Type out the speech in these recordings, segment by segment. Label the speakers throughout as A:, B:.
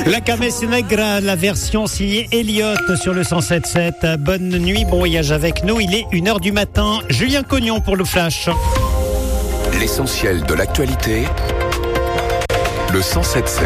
A: La Camès Negra, la version signée Elliott sur le 107.7. Bonne nuit, bon voyage avec nous. Il est 1h du matin. Julien Cognon pour le Flash.
B: L'essentiel de l'actualité, le 107.7.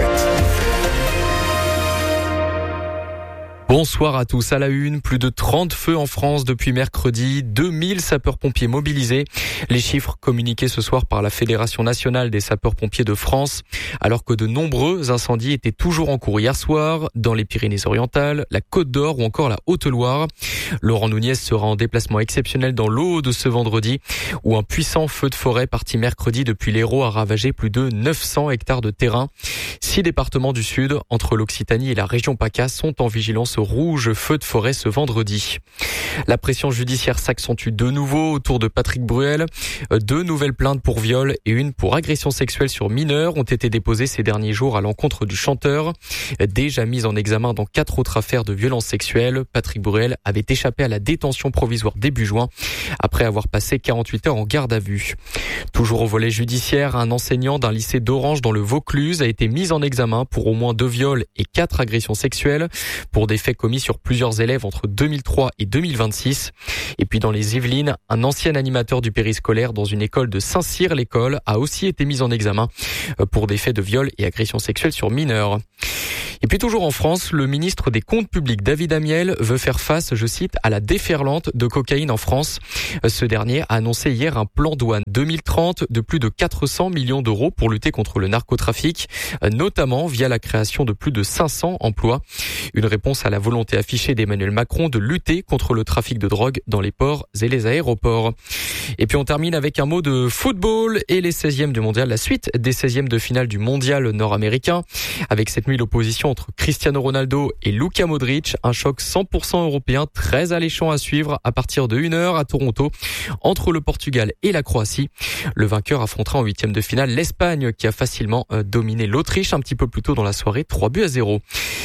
C: Bonsoir à tous. À la une, plus de 30 feux en France depuis mercredi, 2000 sapeurs-pompiers mobilisés. Les chiffres communiqués ce soir par la Fédération nationale des sapeurs-pompiers de France, alors que de nombreux incendies étaient toujours en cours hier soir dans les Pyrénées-Orientales, la Côte d'Or ou encore la Haute-Loire. Laurent Nunez sera en déplacement exceptionnel dans l'Aude ce vendredi, où un puissant feu de forêt parti mercredi depuis l'Hérault a ravagé plus de 900 hectares de terrain. 6 départements du Sud, entre l'Occitanie et la région PACA, sont en vigilance rouge feu de forêt ce vendredi. La pression judiciaire s'accentue de nouveau autour de Patrick Bruel. 2 nouvelles plaintes pour viol et une pour agression sexuelle sur mineurs ont été déposées ces derniers jours à l'encontre du chanteur. Déjà mis en examen dans 4 autres affaires de violences sexuelles, Patrick Bruel avait échappé à la détention provisoire début juin après avoir passé 48 heures en garde à vue. Toujours au volet judiciaire, un enseignant d'un lycée d'Orange dans le Vaucluse a été mis en examen pour au moins 2 viols et 4 agressions sexuelles pour des faits commis sur plusieurs élèves entre 2003 et 2026. Et puis dans les Yvelines, un ancien animateur du périscolaire dans une école de Saint-Cyr-l'École a aussi été mis en examen pour des faits de viol et agressions sexuelles sur mineurs. Et puis toujours en France, le ministre des Comptes publics David Amiel veut faire face, je cite, à la déferlante de cocaïne en France. Ce dernier a annoncé hier un plan douane 2030 de plus de 400 millions d'euros pour lutter contre le narcotrafic, notamment via la création de plus de 500 emplois. Une réponse à la volonté affichée d'Emmanuel Macron de lutter contre le trafic de drogue dans les ports et les aéroports. Et puis on termine avec un mot de football et les 16e du mondial, la suite des 16e de finale du mondial nord-américain. Avec cette nuit l'opposition entre Cristiano Ronaldo et Luka Modric, un choc 100% européen très alléchant à suivre à partir de 1h à Toronto entre le Portugal et la Croatie. Le vainqueur affrontera en 8e de finale l'Espagne qui a facilement dominé l'Autriche un petit peu plus tôt dans la soirée, 3-0.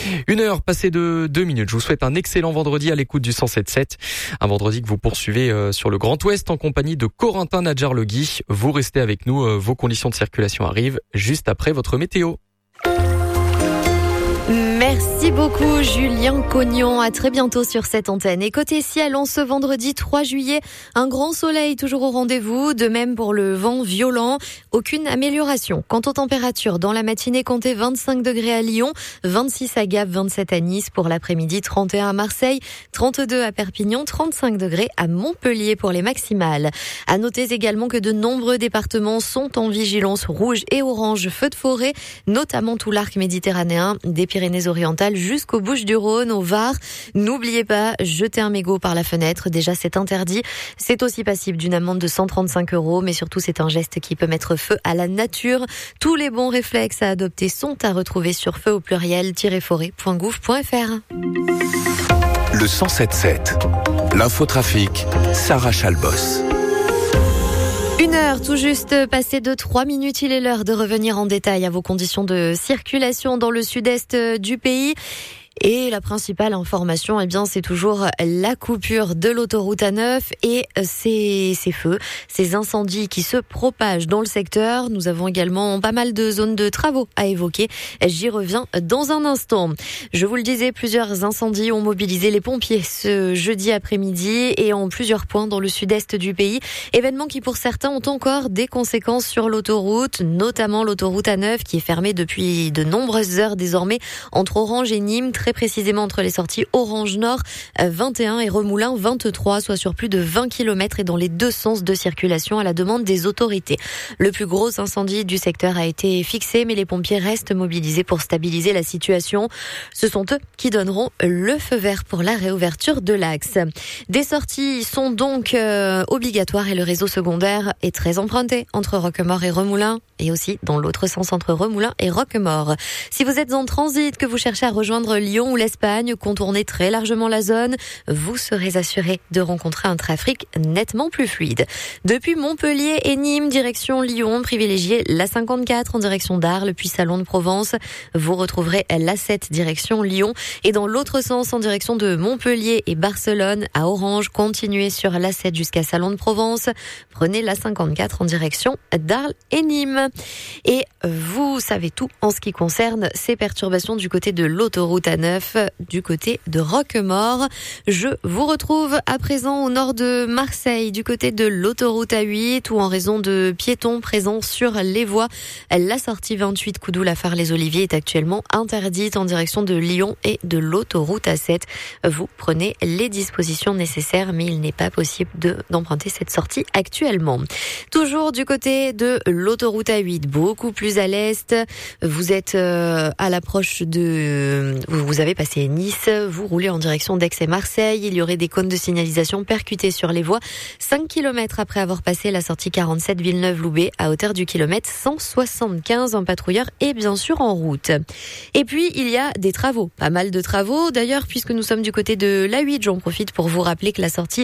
C: 1h passée de 2 minutes. Je vous souhaite un excellent vendredi à l'écoute du 107.7. Un vendredi que vous poursuivez sur le Grand Ouest en compagnie de Corentin Nadjar-Legui. Vous restez avec nous, vos conditions de circulation arrivent juste après votre météo.
D: Merci beaucoup Julien Cognon, à très bientôt sur cette antenne. Et côté ciel, en ce vendredi 3 juillet, un grand soleil toujours au rendez-vous, de même pour le vent violent, aucune amélioration. Quant aux températures, dans la matinée, comptez 25 degrés à Lyon, 26 à Gap, 27 à Nice, pour l'après-midi 31 à Marseille, 32 à Perpignan, 35 degrés à Montpellier pour les maximales. À noter également que de nombreux départements sont en vigilance rouge et orange feu de forêt, notamment tout l'arc méditerranéen, des Pyrénées-Orientales jusqu'aux Bouches-du-Rhône, au Var. N'oubliez pas, jeter un mégot par la fenêtre, déjà c'est interdit. C'est aussi passible d'une amende de 135 €, mais surtout c'est un geste qui peut mettre feu à la nature. Tous les bons réflexes à adopter sont à retrouver sur feu au pluriel-forêt.gouv.fr.
B: Le 107.7, l'infotrafic, Sarah Chalbos.
D: 1h tout juste passé de 3 minutes, il est l'heure de revenir en détail à vos conditions de circulation dans le sud-est du pays. Et la principale information, eh bien, c'est toujours la coupure de l'autoroute A9 et ces feux, ces incendies qui se propagent dans le secteur. Nous avons également pas mal de zones de travaux à évoquer. J'y reviens dans un instant. Je vous le disais, plusieurs incendies ont mobilisé les pompiers ce jeudi après-midi et en plusieurs points dans le sud-est du pays. Événements qui, pour certains, ont encore des conséquences sur l'autoroute, notamment l'autoroute A9 qui est fermée depuis de nombreuses heures désormais entre Orange et Nîmes, très précisément entre les sorties Orange Nord 21 et Remoulins 23, soit sur plus de 20 km et dans les deux sens de circulation à la demande des autorités. Le plus gros incendie du secteur a été fixé, mais les pompiers restent mobilisés pour stabiliser la situation. Ce sont eux qui donneront le feu vert pour la réouverture de l'axe. Des sorties sont donc obligatoires et le réseau secondaire est très emprunté entre Roquemaure et Remoulins et aussi dans l'autre sens entre Remoulins et Roquemaure. Si vous êtes en transit, que vous cherchez à rejoindre Lyon, Lyon ou l'Espagne, contournez très largement la zone. Vous serez assuré de rencontrer un trafic nettement plus fluide. Depuis Montpellier et Nîmes, direction Lyon, privilégiez l'A54 en direction d'Arles, puis Salon de Provence. Vous retrouverez l'A7 direction Lyon. Et dans l'autre sens, en direction de Montpellier et Barcelone, à Orange, continuez sur l'A7 jusqu'à Salon de Provence. Prenez l'A54 en direction d'Arles et Nîmes. Et vous savez tout en ce qui concerne ces perturbations du côté de l'autoroute A9, du côté de Roquemaure. Je vous retrouve à présent au nord de Marseille, du côté de l'autoroute A8, où en raison de piétons présents sur les voies, la sortie 28 Coudoux-Lafare-les-Oliviers est actuellement interdite en direction de Lyon et de l'autoroute A7. Vous prenez les dispositions nécessaires, mais il n'est pas possible d'emprunter cette sortie actuellement. Toujours du côté de l'autoroute A8, beaucoup plus à l'est. Vous êtes à l'approche vous avez passé Nice, vous roulez en direction d'Aix et Marseille. Il y aurait des cônes de signalisation percutés sur les voies 5 km après avoir passé la sortie 47 Villeneuve-Loubet à hauteur du kilomètre 175. Un patrouilleur est bien sûr en route. Et puis il y a des travaux, pas mal de travaux d'ailleurs, puisque nous sommes du côté de l'A8. J'en profite pour vous rappeler que la sortie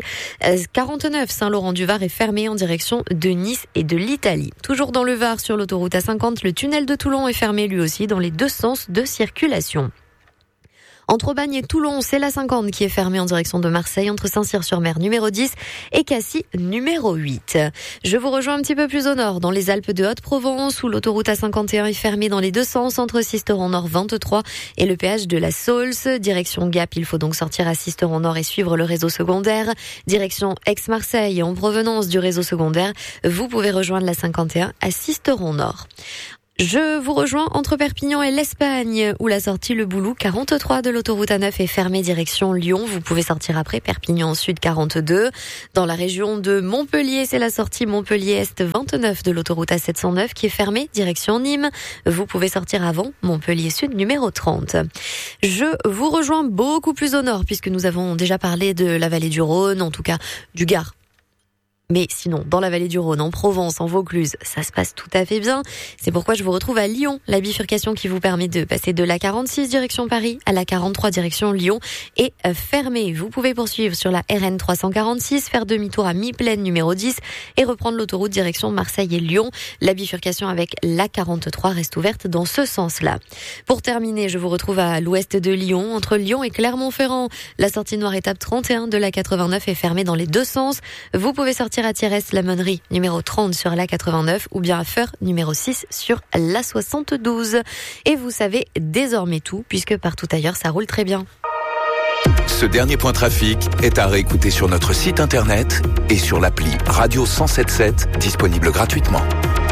D: 49 Saint-Laurent-du-Var est fermée en direction de Nice et de l'Italie. Toujours dans le Var, sur l'autoroute A50, le tunnel de Toulon est fermé lui aussi dans les deux sens de circulation. Entre Aubagne et Toulon, c'est la 50 qui est fermée en direction de Marseille, entre Saint-Cyr-sur-Mer numéro 10 et Cassis numéro 8. Je vous rejoins un petit peu plus au nord, dans les Alpes de Haute-Provence, où l'autoroute A51 est fermée dans les deux sens, entre Sisteron-Nord 23 et le péage de la Saulce. Direction Gap, il faut donc sortir à Sisteron-Nord et suivre le réseau secondaire. Direction Aix-Marseille, en provenance du réseau secondaire, vous pouvez rejoindre la 51 à Sisteron-Nord. Je vous rejoins entre Perpignan et l'Espagne, où la sortie Le Boulou 43 de l'autoroute A9 est fermée direction Lyon. Vous pouvez sortir après Perpignan Sud 42. Dans la région de Montpellier, c'est la sortie Montpellier-Est 29 de l'autoroute A709 qui est fermée direction Nîmes. Vous pouvez sortir avant Montpellier Sud numéro 30. Je vous rejoins beaucoup plus au nord, puisque nous avons déjà parlé de la vallée du Rhône, en tout cas du Gard. Mais sinon, dans la vallée du Rhône, en Provence, en Vaucluse, ça se passe tout à fait bien. C'est pourquoi je vous retrouve à Lyon, la bifurcation qui vous permet de passer de la 46 direction Paris à la 43 direction Lyon est fermée. Vous pouvez poursuivre sur la RN 346, faire demi-tour à mi-plaine numéro 10 et reprendre l'autoroute direction Marseille et Lyon. La bifurcation avec la 43 reste ouverte dans ce sens-là. Pour terminer, je vous retrouve à l'ouest de Lyon, entre Lyon et Clermont-Ferrand. La sortie noire étape 31 de la 89 est fermée dans les deux sens. Vous pouvez sortir à Thierès-la-Monnerie, numéro 30 sur la 89, ou bien à Feur, numéro 6 sur la 72. Et vous savez désormais tout, puisque partout ailleurs, ça roule très bien.
B: Ce dernier point trafic est à réécouter sur notre site internet et sur l'appli Radio 107.7, disponible gratuitement.